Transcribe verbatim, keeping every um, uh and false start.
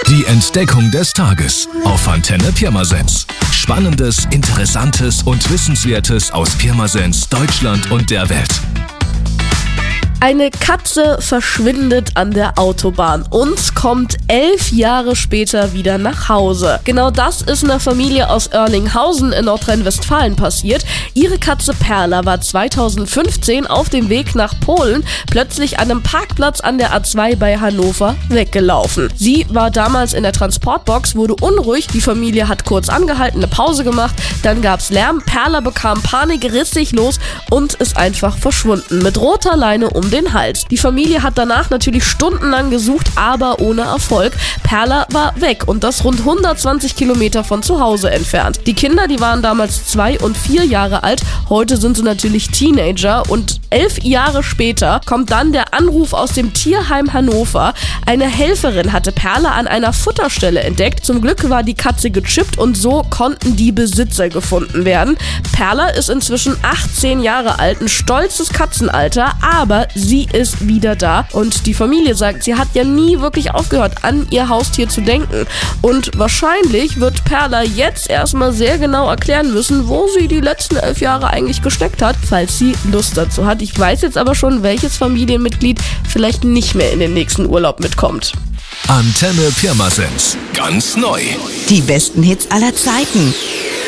Die Entdeckung des Tages auf Antenne Pirmasens. Spannendes, Interessantes und Wissenswertes aus Pirmasens, Deutschland und der Welt. Eine Katze verschwindet an der Autobahn und kommt elf Jahre später wieder nach Hause. Genau das ist einer Familie aus Oerlinghausen in Nordrhein-Westfalen passiert. Ihre Katze Perla war zweitausendfünfzehn auf dem Weg nach Polen plötzlich an einem Parkplatz an der A zwei bei Hannover weggelaufen. Sie war damals in der Transportbox, wurde unruhig, die Familie hat kurz angehalten, eine Pause gemacht, dann gab's Lärm, Perla bekam Panik, riss sich los und ist einfach verschwunden mit roter Leine um den Hals. Die Familie hat danach natürlich stundenlang gesucht, aber ohne Erfolg. Perla war weg und das rund hundertzwanzig Kilometer von zu Hause entfernt. Die Kinder, die waren damals zwei und vier Jahre alt, heute sind sie natürlich Teenager und elf Jahre später kommt dann der Anruf aus dem Tierheim Hannover. Eine Helferin hatte Perla an einer Futterstelle entdeckt. Zum Glück war die Katze gechippt und so konnten die Besitzer gefunden werden. Perla ist inzwischen achtzehn Jahre alt, ein stolzes Katzenalter, aber sie ist wieder da und die Familie sagt, sie hat ja nie wirklich aufgehört, an ihr Haustier zu denken. Und wahrscheinlich wird Perla jetzt erstmal sehr genau erklären müssen, wo sie die letzten elf Jahre eigentlich gesteckt hat, falls sie Lust dazu hat. Ich weiß jetzt aber schon, welches Familienmitglied vielleicht nicht mehr in den nächsten Urlaub mitkommt. Antenne Pirmasens. Ganz neu. Die besten Hits aller Zeiten.